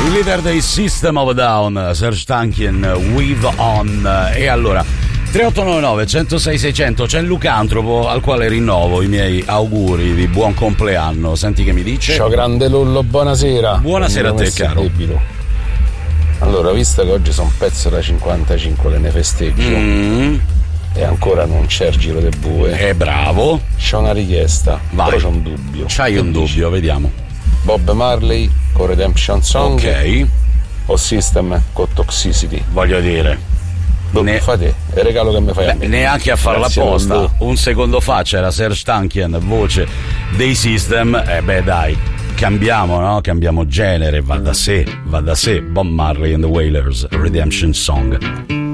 il leader dei System of a Down, Serj Tankian, Weave On. E allora 3899 106 600, c'è Lucantropo al quale rinnovo i miei auguri di buon compleanno. Senti che mi dice. Ciao grande Lullo, buonasera. Buonasera a te, caro. Allora, visto che oggi sono pezzo da 55 che ne festeggio e ancora non c'è il giro del bue, bravo, c'ho una richiesta. Vai. Però c'ho un dubbio. C'hai un dubbio, vediamo. Bob Marley con Redemption Song, ok, o System con Toxicity? voglio dire, fate il regalo che mi fai a me. neanche a farla Grazie, apposta. Lullo. Un secondo fa c'era Serj Tankian, voce dei System. Dai, cambiamo, no? Cambiamo genere, va da sé. Bob Marley and the Wailers, Redemption Song.